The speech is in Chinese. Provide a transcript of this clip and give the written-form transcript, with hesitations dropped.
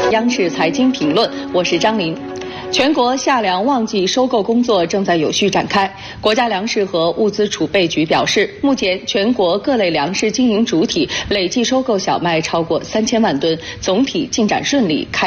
央视财经评论，我是张琳。全国夏粮旺季收购工作正在有序展开。国家粮食和物资储备局表示，目前全国各类粮食经营主体累计收购小麦超过3000万吨，总体进展顺利。